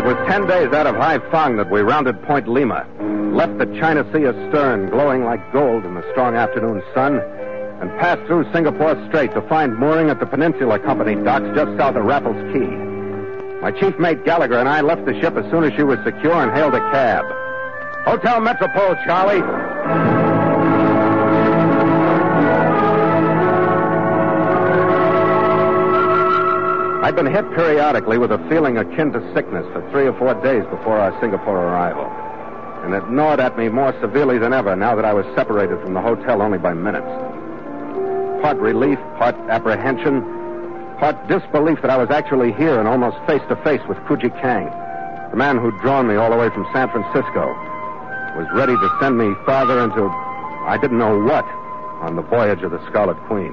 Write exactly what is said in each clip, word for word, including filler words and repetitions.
was ten days out of Haiphong that we rounded Point Lima, left the China Sea astern, glowing like gold in the strong afternoon sun, and passed through Singapore Strait to find mooring at the Peninsula Company docks just south of Raffles Key. My chief mate Gallagher and I left the ship as soon as she was secure and hailed a cab. Hotel Metropole, Charlie. I'd been hit periodically with a feeling akin to sickness for three or four days before our Singapore arrival. And it gnawed at me more severely than ever now that I was separated from the hotel only by minutes. Part relief, part apprehension, part disbelief that I was actually here and almost face-to-face with Kuji Kang, the man who'd drawn me all the way from San Francisco, was ready to send me farther into, I didn't know what, on the voyage of the Scarlet Queen.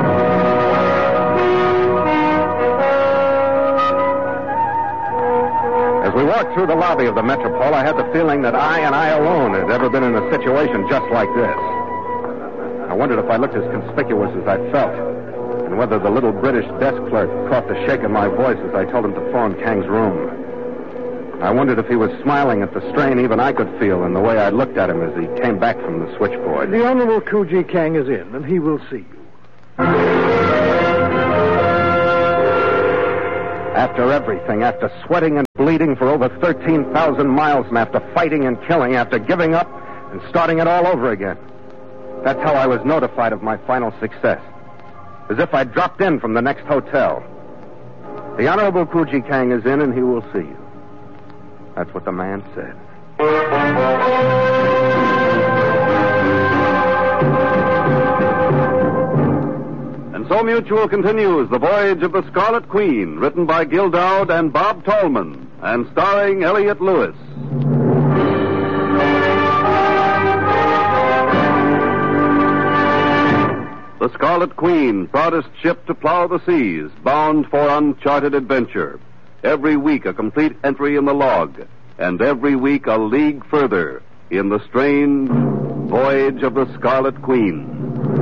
As we walked through the lobby of the Metropole, I had the feeling that I and I alone had ever been in a situation just like this. I wondered if I looked as conspicuous as I felt, and whether the little British desk clerk caught the shake in my voice as I told him to phone Kang's room. I wondered if he was smiling at the strain even I could feel in the way I looked at him as he came back from the switchboard. The Honorable Kuji Kang is in, and he will see you. After everything, after sweating and bleeding for over thirteen thousand miles, and after fighting and killing, after giving up and starting it all over again. That's how I was notified of my final success. As if I'd dropped in from the next hotel. The Honorable Kuji Kang is in, and he will see you. That's what the man said. And so Mutual continues The Voyage of the Scarlet Queen, written by Gil Dowd and Bob Tallman, and starring Elliott Lewis. The Scarlet Queen, proudest ship to plow the seas, bound for uncharted adventure. Every week a complete entry in the log, and every week a league further in the strange Voyage of the Scarlet Queen.